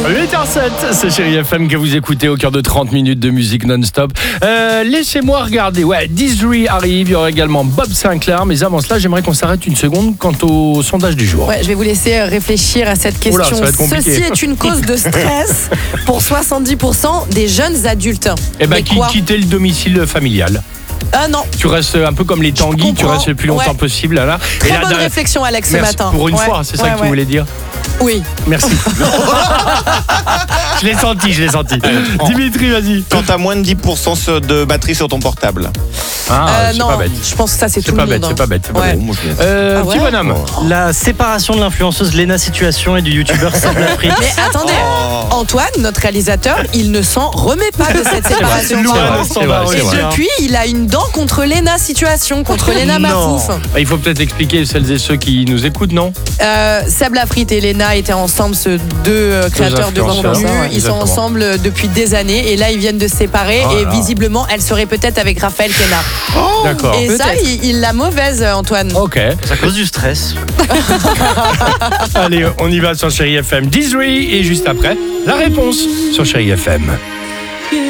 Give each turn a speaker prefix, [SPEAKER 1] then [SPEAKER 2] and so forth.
[SPEAKER 1] 8h07, c'est Chérie FM que vous écoutez au cœur de 30 minutes de musique non-stop. Laissez-moi regarder. Ouais, Dizri arrive, il y aura également Bob Sinclair. Mais avant cela, j'aimerais qu'on s'arrête une seconde quant au sondage du jour.
[SPEAKER 2] Ouais, je vais vous laisser réfléchir à cette question.
[SPEAKER 1] Oula, ça va être compliqué.
[SPEAKER 2] Ceci est une cause de stress pour 70% des jeunes adultes.
[SPEAKER 1] Eh ben, quitter le domicile familial.
[SPEAKER 2] Ah non.
[SPEAKER 1] Tu restes un peu comme les Tanguy, tu restes le plus longtemps possible. Là.
[SPEAKER 2] Très bonne réflexion, Alex, ce matin.
[SPEAKER 1] Pour une fois, c'est ça que tu voulais dire ?
[SPEAKER 2] Oui.
[SPEAKER 1] Merci. Je l'ai senti. Dimitri, vas-y.
[SPEAKER 3] Quand t'as moins de 10% de batterie sur ton portable.
[SPEAKER 1] C'est
[SPEAKER 2] non,
[SPEAKER 1] pas bête.
[SPEAKER 2] je pense que ça c'est tout le monde.
[SPEAKER 1] C'est pas bête.
[SPEAKER 2] Ouais.
[SPEAKER 1] Petit bonhomme.
[SPEAKER 4] La séparation de l'influenceuse Léna Situation et du youtubeur Seb Lafrite.
[SPEAKER 2] Mais attendez, Antoine, notre réalisateur, il ne s'en remet pas de cette séparation.
[SPEAKER 1] C'est vrai.
[SPEAKER 2] Et depuis, il a une dent contre Léna Situation, contre Léna Mafouf.
[SPEAKER 1] Il faut peut-être expliquer celles et ceux qui nous écoutent, non ?
[SPEAKER 2] Seb Lafrite et Léna étaient ensemble, ce deux créateurs de contenu. Ils sont ensemble depuis des années et là ils viennent de se séparer et visiblement elle serait peut-être avec Raphaël Quenard.
[SPEAKER 1] D'accord.
[SPEAKER 2] Et ça, il l'a mauvaise, Antoine.
[SPEAKER 1] Ok.
[SPEAKER 4] C'est à cause du stress.
[SPEAKER 1] Allez, on y va sur Chérie FM. Dizri et juste après, la réponse sur Chérie FM.